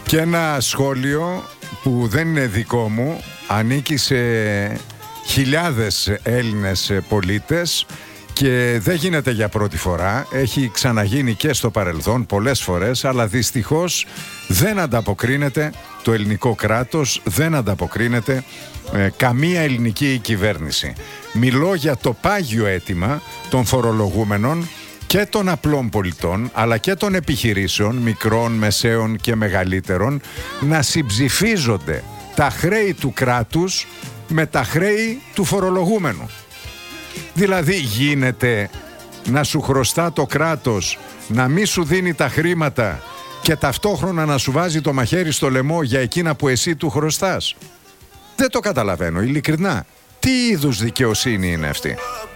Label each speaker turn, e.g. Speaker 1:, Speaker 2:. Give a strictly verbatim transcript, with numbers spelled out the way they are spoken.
Speaker 1: Και ένα σχόλιο που δεν είναι δικό μου, ανήκει σε χιλιάδες Έλληνες πολίτες και δεν γίνεται για πρώτη φορά, έχει ξαναγίνει και στο παρελθόν πολλές φορές, αλλά δυστυχώς δεν ανταποκρίνεται το ελληνικό κράτος, δεν ανταποκρίνεται ε, καμία ελληνική κυβέρνηση. Μιλώ για το πάγιο αίτημα των φορολογούμενων και των απλών πολιτών, αλλά και των επιχειρήσεων, μικρών, μεσαίων και μεγαλύτερων, να συμψηφίζονται τα χρέη του κράτους με τα χρέη του φορολογούμενου. Δηλαδή γίνεται να σου χρωστά το κράτος, να μη σου δίνει τα χρήματα και ταυτόχρονα να σου βάζει το μαχαίρι στο λαιμό για εκείνα που εσύ του χρωστάς? Δεν το καταλαβαίνω, ειλικρινά. Τι είδους δικαιοσύνη είναι αυτή?